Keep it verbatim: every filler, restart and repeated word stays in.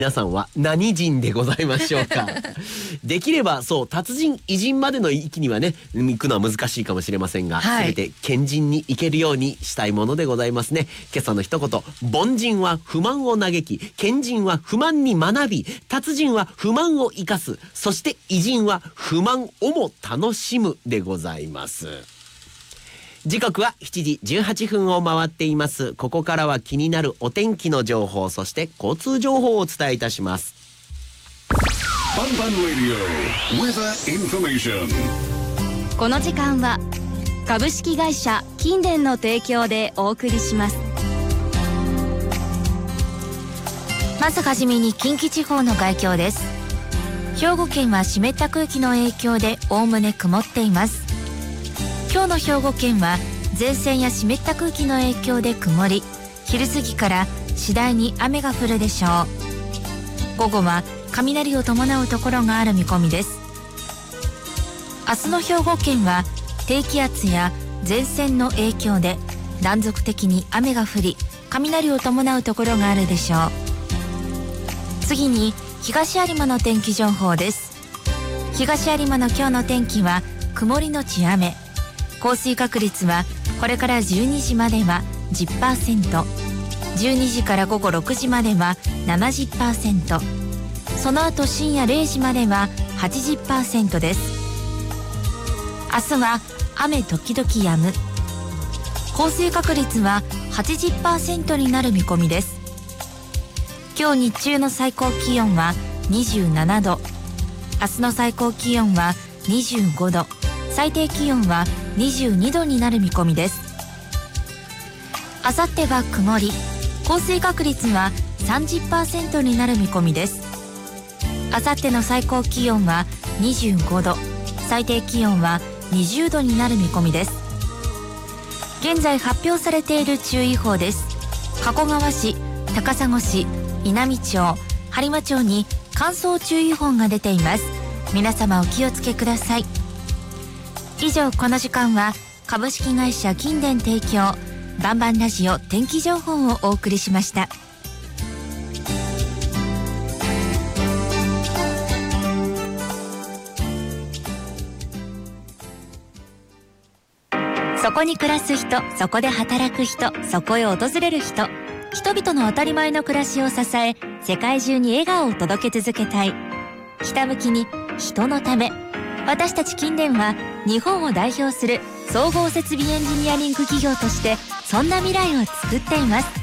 皆さんは何人でございましょうか。できればそう達人偉人までの域にはね行くのは難しいかもしれませんが、はい、全て賢人に行けるようにしたいものでございますね。今朝の一言、凡人は不満を嘆き、賢人は不満に学び、達人は不満を生かす、そして偉人は不満をも楽しむでございます。時刻はしちじじゅうはっぷんを回っています。ここからは気になるお天気の情報、そして交通情報をお伝えいたします。 バンバンラディオウェザーインフォメーション。 この時間は株式会社金電の提供でお送りします。 まずはじめに近畿地方の概況です。兵庫県は湿った空気の影響でおおむね曇っています。今日の兵庫県は前線や湿った空気の影響で曇り、昼過ぎから次第に雨が降るでしょう。午後は雷を伴うところがある見込みです。明日の兵庫県は低気圧や前線の影響で断続的に雨が降り、雷を伴うところがあるでしょう。次に東有馬の天気情報です。東有馬の今日の天気は曇りのち雨、降水確率はこれからじゅうにじまでは じゅっパーセント、 じゅうにじから午後ろくじまでは ななじゅっパーセント、 その後深夜れいじまでは はちじゅっパーセント です。明日は雨時々止む、降水確率は はちじゅっパーセント になる見込みです。今日日中の最高気温はにじゅうななど、明日の最高気温はにじゅうごど、最低気温はにじゅうにどになる見込みです。あさっては曇り、降水確率は さんじゅっパーセント になる見込みです。あさっての最高気温はにじゅうごど、最低気温はにじゅうどになる見込みです。現在発表されている注意報です。加古川市、高砂市、稲美町、播磨町に乾燥注意報が出ています。皆様お気をつけください。以上、この時間は株式会社金電提供バンバンラジオ天気情報をお送りしました。 そこに暮らす人、そこで働く人、そこへ訪れる人、人々の当たり前の暮らしを支え、世界中に笑顔を届け続けたい。ひたむきに人のため、私たち金電は日本を代表する総合設備エンジニアリング企業としてそんな未来を作っています。